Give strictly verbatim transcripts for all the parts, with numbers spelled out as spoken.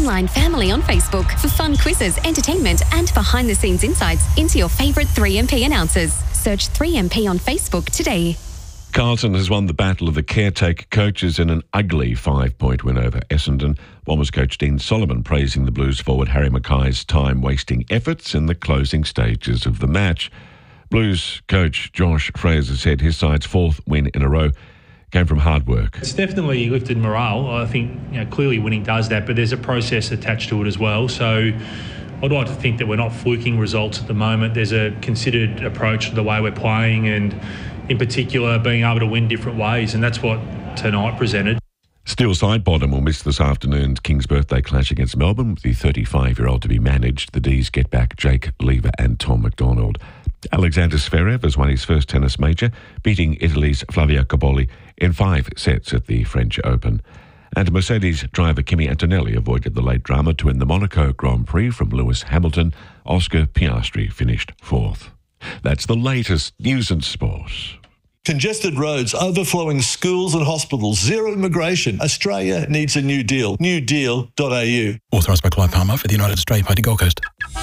online family on Facebook for fun quizzes, entertainment and behind-the-scenes insights into your favourite three M P announcers. Search three M P on Facebook today. Carlton has won the battle of the caretaker coaches in an ugly five-point win over Essendon. Bombers coach Dean Solomon praising the Blues forward Harry Mackay's time-wasting efforts in the closing stages of the match. Blues coach Josh Fraser said his side's fourth win in a row came from hard work. It's definitely lifted morale. I think you know, clearly winning does that, but there's a process attached to it as well. So I'd like to think that we're not fluking results at the moment. There's a considered approach to the way we're playing and in particular being able to win different ways, and that's what tonight presented. Still, Sidebottom will miss this afternoon's King's birthday clash against Melbourne, with the thirty-five-year-old to be managed. The D's get back Jake Lever and Tom McDonald. Alexander Zverev has won his first tennis major, beating Italy's Flavio Cobolli in five sets at the French Open. And Mercedes driver Kimi Antonelli avoided the late drama to win the Monaco Grand Prix from Lewis Hamilton. Oscar Piastri finished fourth. That's the latest news and sport. Congested roads, overflowing schools and hospitals, zero immigration. Australia needs a new deal. new deal dot a u. Authorised by Clive Palmer for the United Australia Party Gold Coast.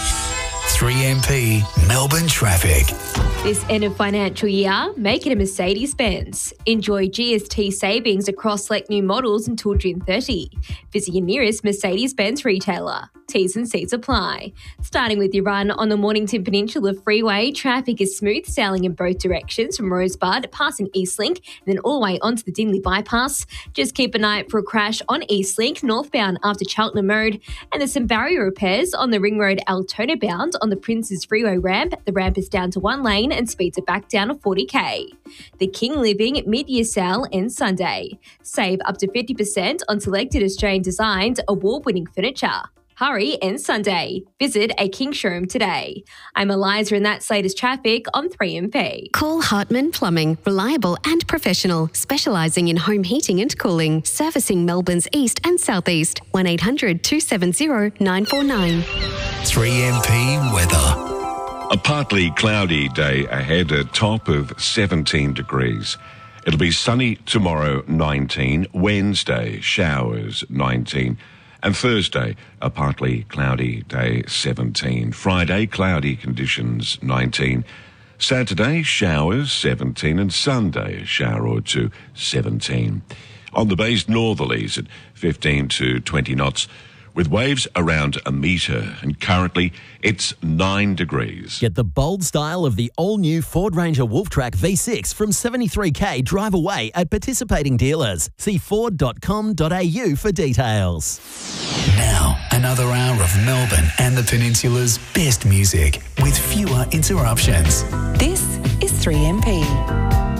three M P Melbourne traffic. This end of financial year, make it a Mercedes-Benz. Enjoy G S T savings across select new models until June thirtieth. Visit your nearest Mercedes-Benz retailer. T's and C's apply. Starting with your run on the Mornington Peninsula Freeway, traffic is smooth sailing in both directions from Rosebud, passing Eastlink, and then all the way onto the Dingley Bypass. Just keep an eye out for a crash on Eastlink, northbound after Cheltenham Road, and there's some barrier repairs on the Ring Road Altona bound on the Princes Freeway ramp. The ramp is down to one lane and speeds are back down to forty k. The King Living mid-year sale ends Sunday. Save up to fifty percent on selected Australian designed award-winning furniture. Hurry ends Sunday. Visit a King showroom today. I'm Eliza and that's latest traffic on three M P. Call Hartman Plumbing, reliable and professional, specialising in home heating and cooling, servicing Melbourne's east and southeast. one eight hundred two seven zero nine four nine. three M P weather. A partly cloudy day ahead, a top of seventeen degrees. It'll be sunny tomorrow, nineteen. Wednesday, showers, nineteen. And Thursday, a partly cloudy day, seventeen. Friday, cloudy conditions, nineteen. Saturday, showers, seventeen. And Sunday, a shower or two, seventeen. On the bay's northerlies at fifteen to twenty knots, with waves around a metre, and currently it's nine degrees. Get the bold style of the all-new Ford Ranger Wolftrack V six from seventy-three k drive away at participating dealers. See ford dot com dot a u for details. Now, another hour of Melbourne and the Peninsula's best music with fewer interruptions. This is three M P.